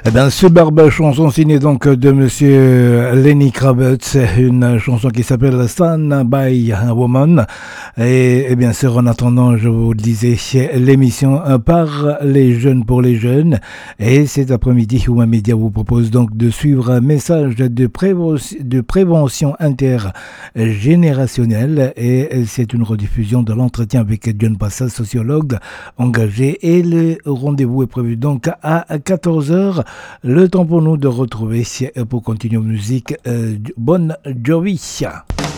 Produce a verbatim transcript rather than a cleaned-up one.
Eh bien, superbe chanson signée donc de Monsieur Lenny Kravitz, une chanson qui s'appelle Stand by a Woman. Et, et bien sûr, en attendant, je vous le disais, l'émission par les jeunes pour les jeunes. Et cet après-midi, Ouma Média vous propose donc de suivre un message de, prévo- de prévention intergénérationnelle. Et c'est une rediffusion de l'entretien avec John Passa, sociologue engagé. Et le rendez-vous est prévu donc à quatorze heures. Le temps pour nous de retrouver pour continuer en musique. Euh, bonne Jovi.